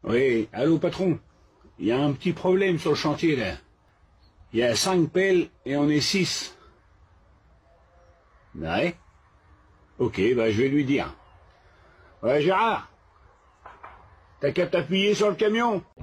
Oui, allô patron. Il y a un petit problème sur le chantier là. Il y a 5 pelles et on est 6. Ouais. Ok, bah je vais lui dire. Ouais Gérard, t'as qu'à t'appuyer sur le camion.